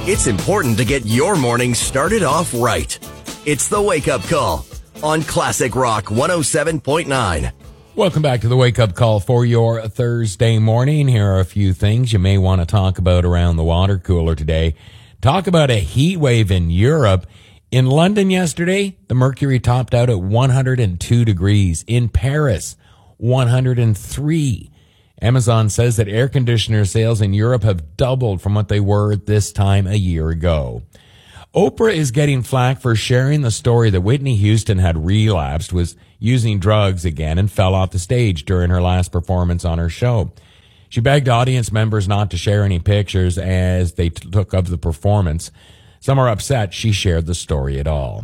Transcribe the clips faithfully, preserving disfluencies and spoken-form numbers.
It's important to get your morning started off right. It's the Wake Up Call on Classic Rock one oh seven point nine. Welcome back to the Wake Up Call for your Thursday morning. Here are a few things you may want to talk about around the water cooler today. Talk about a heat wave in Europe. In London yesterday, the mercury topped out at one hundred two degrees. In Paris, one hundred three. Amazon says that air conditioner sales in Europe have doubled from what they were this time a year ago. Oprah is getting flack for sharing the story that Whitney Houston had relapsed, was using drugs again, and fell off the stage during her last performance on her show. She begged audience members not to share any pictures as they took of the performance. Some are upset she shared the story at all.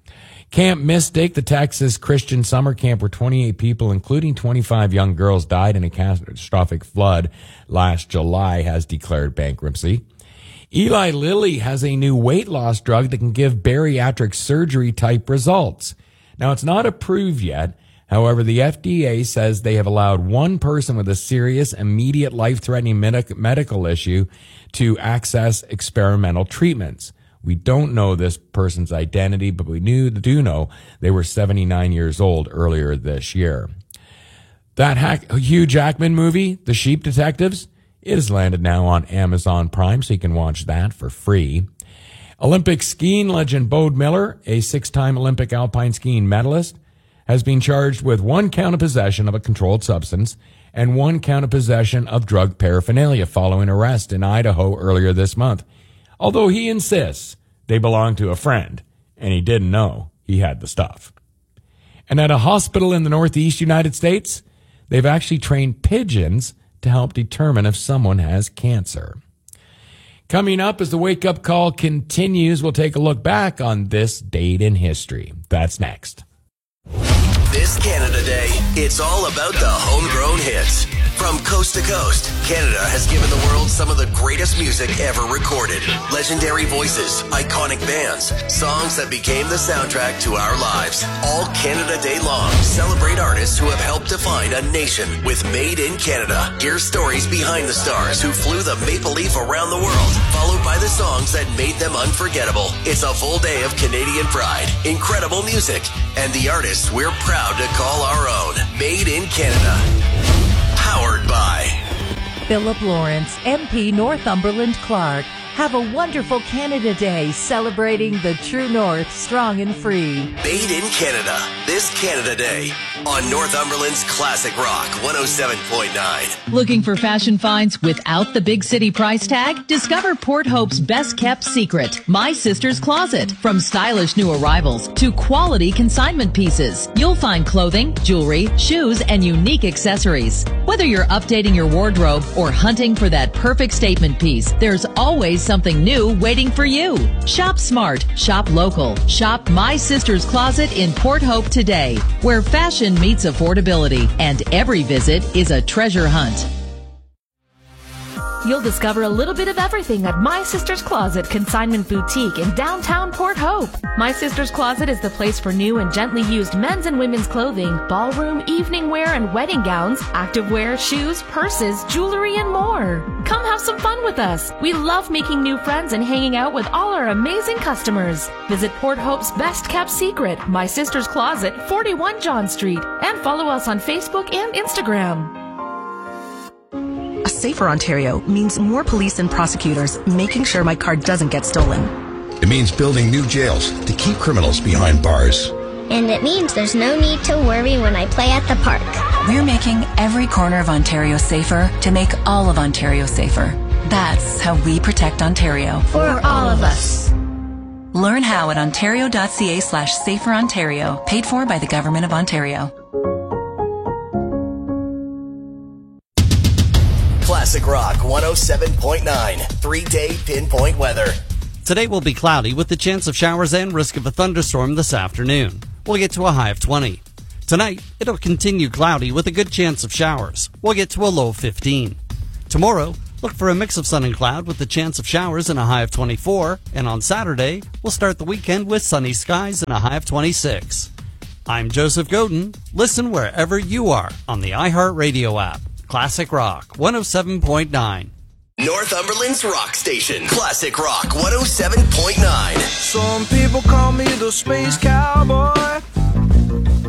Camp Mystic, the Texas Christian summer camp where twenty-eight people, including twenty-five young girls, died in a catastrophic flood last July, has declared bankruptcy. Eli Lilly has a new weight loss drug that can give bariatric surgery type results. Now, it's not approved yet. However, the F D A says they have allowed one person with a serious, immediate, life-threatening medic- medical issue to access experimental treatments. We don't know this person's identity, but we knew, do know they were seventy-nine years old earlier this year. That hack, Hugh Jackman movie, The Sheep Detectives, it has landed now on Amazon Prime, so you can watch that for free. Olympic skiing legend Bode Miller, a six-time Olympic alpine skiing medalist, has been charged with one count of possession of a controlled substance and one count of possession of drug paraphernalia following arrest in Idaho earlier this month. Although he insists they belong to a friend, and he didn't know he had the stuff. And at a hospital in the Northeast United States, they've actually trained pigeons to help determine if someone has cancer. Coming up as the Wake Up Call continues, we'll take a look back on this date in history. That's next. This Canada Day, it's all about the homegrown hits. From coast to coast, Canada has given the world some of the greatest music ever recorded. Legendary voices, iconic bands, songs that became the soundtrack to our lives. All Canada Day long, celebrate artists who have helped define a nation with Made in Canada. Hear stories behind the stars who flew the Maple Leaf around the world, followed by the songs that made them unforgettable. It's a full day of Canadian pride, incredible music, and the artists we're proud to call our own. Made in Canada. Powered by Philip Lawrence, M P Northumberland Clark. Have a wonderful Canada Day celebrating the true North strong and free. Made in Canada, this Canada Day on Northumberland's Classic Rock one oh seven point nine. Looking for fashion finds without the big city price tag? Discover Port Hope's best kept secret, My Sister's Closet. From stylish new arrivals to quality consignment pieces, you'll find clothing, jewelry, shoes, and unique accessories. Whether you're updating your wardrobe or hunting for that perfect statement piece, there's always something new waiting for you. Shop smart, shop local, shop My Sister's Closet in Port Hope today, where fashion meets affordability and every visit is a treasure hunt. You'll discover a little bit of everything at My Sister's Closet Consignment Boutique in downtown Port Hope. My Sister's Closet is the place for new and gently used men's and women's clothing, ballroom, evening wear, and wedding gowns, activewear, shoes, purses, jewelry, and more. Come have some fun with us. We love making new friends and hanging out with all our amazing customers. Visit Port Hope's best kept secret, My Sister's Closet, forty-one John Street, and follow us on Facebook and Instagram. A safer Ontario means more police and prosecutors making sure my car doesn't get stolen. It means building new jails to keep criminals behind bars. And it means there's no need to worry when I play at the park. We're making every corner of Ontario safer to make all of Ontario safer. That's how we protect Ontario. For all of us. Learn how at ontario.ca slash safer Ontario. Paid for by the Government of Ontario. Classic Rock one oh seven point nine. Three-day pinpoint weather. Today will be cloudy with the chance of showers and risk of a thunderstorm this afternoon. We'll get to a high of twenty. Tonight, it'll continue cloudy with a good chance of showers. We'll get to a low of fifteen. Tomorrow, look for a mix of sun and cloud with the chance of showers and a high of twenty-four. And on Saturday, we'll start the weekend with sunny skies and a high of twenty-six. I'm Joseph Godin. Listen wherever you are on the iHeartRadio app. Classic Rock one oh seven point nine. Northumberland's rock station. Classic Rock one oh seven point nine. Some people call me the Space Cowboy.